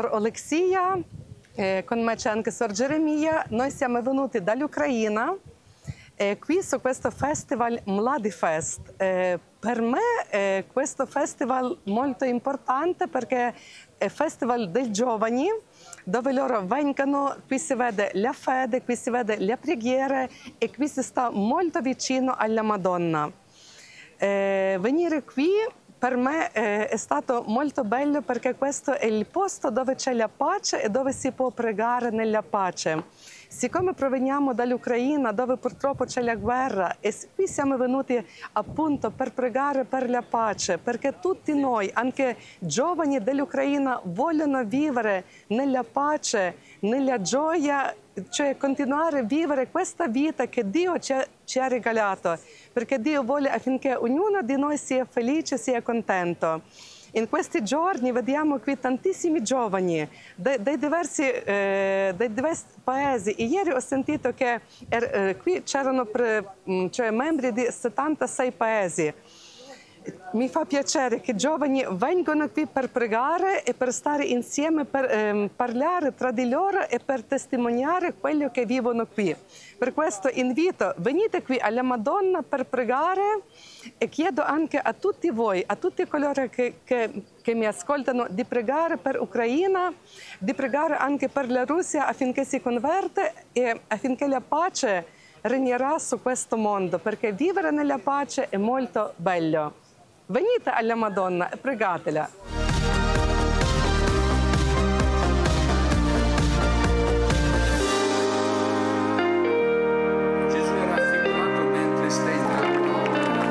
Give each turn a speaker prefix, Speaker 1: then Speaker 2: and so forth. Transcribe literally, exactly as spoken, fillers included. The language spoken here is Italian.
Speaker 1: Sor Olексія, con me c'è anche Sor Geremia. Noi siamo venuti dall'Ucraina e qui su questo festival Mladi Fest. Eh, per me eh, questo festival è molto importante perché è festival dei giovani, dove loro vengono, qui si vede la fede, qui si vede le preghiere e qui si sta molto vicino alla Madonna. Eh, venire qui per me eh, è stato molto bello perché questo è il posto dove c'è la pace e dove si può pregare nella pace. Siccome proveniamo dall'Ucraina dove purtroppo c'è la guerra e qui siamo venuti appunto per pregare per la pace, perché tutti noi, anche giovani dell'Ucraina, vogliono vivere nella pace, nella gioia, cioè continuare a vivere questa vita che Dio ci ha, ci ha regalato, perché Dio vuole affinché ognuno di noi sia felice, sia contento. In questi giorni vediamo qui tantissimi giovani dei, dei, diversi, eh, dei diversi paesi. E ieri ho sentito che er, eh, qui c'erano cioè, membri di settantasei paesi. Mi fa piacere che i giovani vengono qui per pregare e per stare insieme, per eh, parlare tra di loro e per testimoniare quello che vivono qui. Per questo invito, venite qui alla Madonna per pregare e chiedo anche a tutti voi, a tutti coloro che, che, che mi ascoltano, di pregare per l'Ucraina, di pregare anche per la Russia affinché si converte e affinché la pace regnerà su questo mondo, perché vivere nella pace è molto bello. Venite alla Madonna e pregatela.